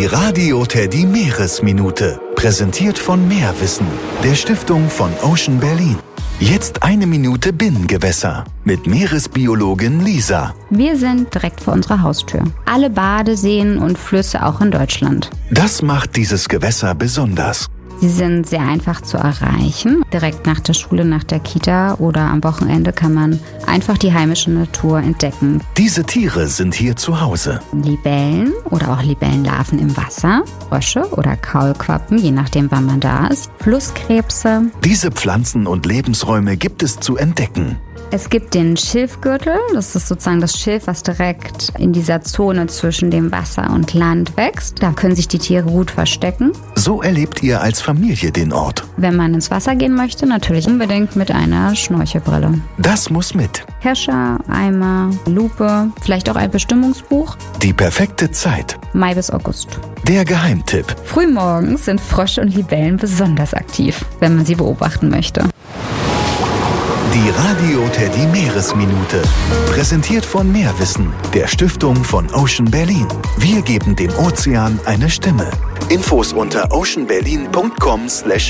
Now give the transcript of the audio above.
Die Radio Teddy Meeresminute, präsentiert von Meerwissen, der Stiftung von Ocean Berlin. Jetzt 1 Minute Binnengewässer mit Meeresbiologin Lisa. Wir sind direkt vor unserer Haustür. Alle Badeseen und Flüsse auch in Deutschland. Das macht dieses Gewässer besonders. Sie sind sehr einfach zu erreichen. Direkt nach der Schule, nach der Kita oder am Wochenende kann man einfach die heimische Natur entdecken. Diese Tiere sind hier zu Hause. Libellen oder auch Libellenlarven im Wasser, Frösche oder Kaulquappen, je nachdem wann man da ist, Flusskrebse. Diese Pflanzen und Lebensräume gibt es zu entdecken. Es gibt den Schilfgürtel, das ist sozusagen das Schilf, was direkt in dieser Zone zwischen dem Wasser und Land wächst. Da können sich die Tiere gut verstecken. So erlebt ihr als Familie den Ort. Wenn man ins Wasser gehen möchte, natürlich unbedingt mit einer Schnorchelbrille. Das muss mit. Kescher, Eimer, Lupe, vielleicht auch ein Bestimmungsbuch. Die perfekte Zeit. Mai bis August. Der Geheimtipp. Frühmorgens sind Frösche und Libellen besonders aktiv, wenn man sie beobachten möchte. Die Radio Teddy Meeresminute, präsentiert von Meerwissen, der Stiftung von Ocean Berlin. Wir geben dem Ozean eine Stimme. Infos unter oceanberlin.com/meerwissen.